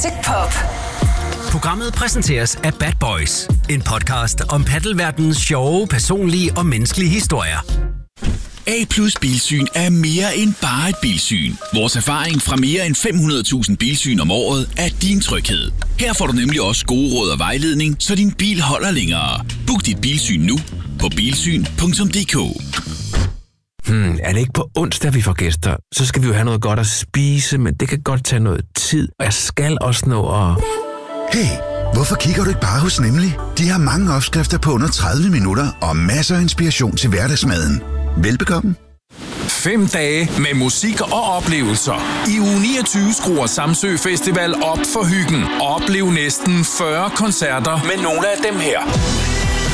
til pop. Programmet præsenteres af Bad Boys. En podcast om paddelverdenens sjove, personlige og menneskelige historier. A+ Bilsyn er mere end bare et bilsyn. Vores erfaring fra mere end 500.000 bilsyn om året er din tryghed. Her får du nemlig også gode råd og vejledning, så din bil holder længere. Book dit bilsyn nu på bilsyn.dk. Er det ikke på onsdag, vi får gæster? Så skal vi jo have noget godt at spise, men det kan godt tage noget tid. Og jeg skal også nå at... Hey, hvorfor kigger du ikke bare hos Nemlig? De har mange opskrifter på under 30 minutter og masser af inspiration til hverdagsmaden. Velbekomme. 5 dage med musik og oplevelser. I uge 29 skruer Samsø Festival op for hyggen. Oplev næsten 40 koncerter med nogle af dem her.